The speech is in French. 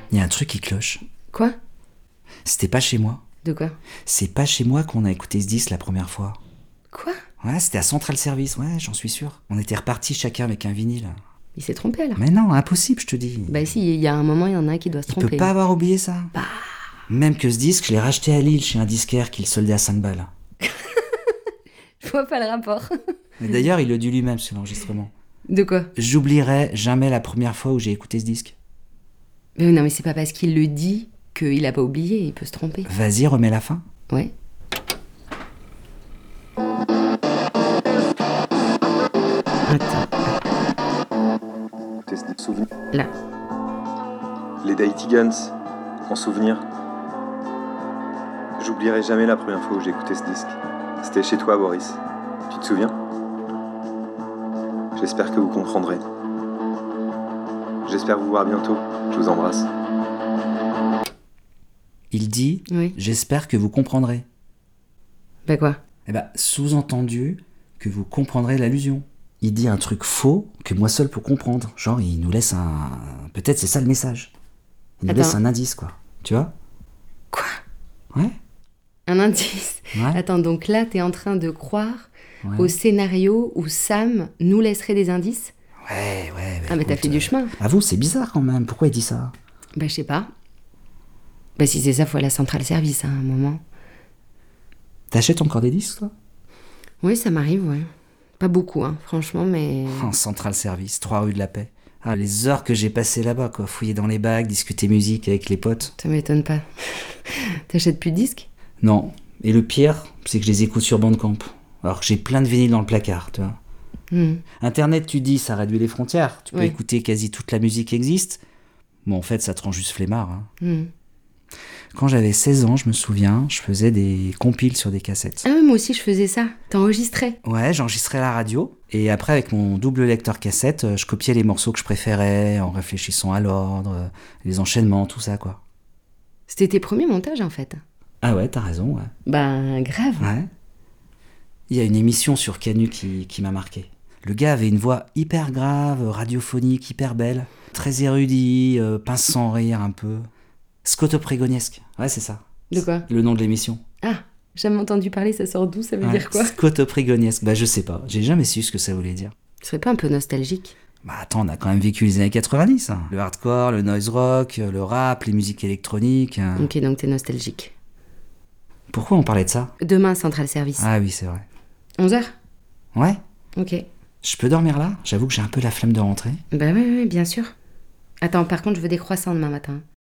Il y a un truc qui cloche. Quoi? C'était pas chez moi. De quoi? C'est pas chez moi qu'on a écouté ce disque la première fois. Quoi? Ouais, c'était à Central Service, ouais, j'en suis sûr. On était repartis chacun avec un vinyle. Il s'est trompé alors? Mais non, impossible, je te dis. Bah si, il y a un moment, il y en a un qui doit se Il tromper. peut pas avoir oublié ça. Bah... Même que ce disque, je l'ai racheté à Lille chez un disquaire qui le soldait à 5 balles. Je vois pas le rapport. Mais d'ailleurs, il le dit lui-même sur l'enregistrement. De quoi? J'oublierai jamais la première fois où j'ai écouté ce disque. Mais non, mais c'est pas parce qu'il le dit qu'il a pas oublié, il peut se tromper. Vas-y, remets la fin. Ouais. Attends, Test des souvenirs. là. Les Daity Guns, en souvenir. J'oublierai jamais la première fois où j'ai écouté ce disque. C'était chez toi, Boris. Tu te souviens? J'espère que vous comprendrez. J'espère vous voir bientôt. Je vous embrasse. Il dit Oui. J'espère que vous comprendrez. Bah quoi? Eh ben, sous-entendu que vous comprendrez l'allusion. Il dit un truc faux que moi seul peux comprendre. Genre, il nous laisse un... Peut-être c'est ça le message. Il nous Attends. laisse un indice, quoi. Tu vois? Quoi? Ouais. Un indice? Ouais. Attends, donc là, t'es en train de croire Ouais. au scénario où Sam nous laisserait des indices? Ouais. Ah, mais t'as écoute, fait du chemin. Avoue, c'est bizarre quand même. Pourquoi il dit ça? Bah, je sais pas. Bah, si c'est ça, faut aller à Central Service à un moment. T'achètes encore des disques, toi? Oui, ça m'arrive, ouais. Pas beaucoup, hein, franchement, mais... En Central Service, 3 rue de la Paix. Ah, les heures que j'ai passées là-bas, quoi. Fouiller dans les bacs, discuter musique avec les potes. Ça m'étonne pas. T'achètes plus de disques? Non. Et le pire, c'est que je les écoute sur Bandcamp. Alors que j'ai plein de vinyles dans le placard, tu vois. Internet, tu dis, ça réduit les frontières. Tu peux Oui. écouter quasi toute la musique qui existe. Bon, en fait, ça te rend juste flemmard. Hein. Hmm. Quand j'avais 16 ans, je me souviens, je faisais des compiles sur des cassettes. Ah oui, moi aussi, je faisais ça. T'enregistrais? Ouais, j'enregistrais à la radio. Et après, avec mon double lecteur cassette, je copiais les morceaux que je préférais en réfléchissant à l'ordre, les enchaînements, tout ça, quoi. C'était tes premiers montages, en fait. Ah ouais, t'as raison, ouais. Ben, grave. Ouais. Il y a une émission sur Canu qui m'a marqué. Le gars avait une voix hyper grave, radiophonique, hyper belle, très érudit, pince sans rire un peu. Scotoprégoniesque. Ouais, c'est ça. De quoi? Le nom de l'émission. Ah, jamais entendu parler, ça sort d'où? Ça veut Ouais, dire quoi? Scotoprégoniesque. Bah, je sais pas. J'ai jamais su ce que ça voulait dire. Tu serais pas un peu nostalgique? Bah, attends, on a quand même vécu les années 90. Hein. Le hardcore, le noise rock, le rap, les musiques électroniques. Ok, donc t'es nostalgique. Pourquoi on parlait de ça? Demain, Central Service. Ah oui, c'est vrai. 11h? Ouais? Ok. Je peux dormir là? J'avoue que j'ai un peu la flemme de rentrer. Bah ouais, bien sûr. Attends, par contre, je veux des croissants demain matin.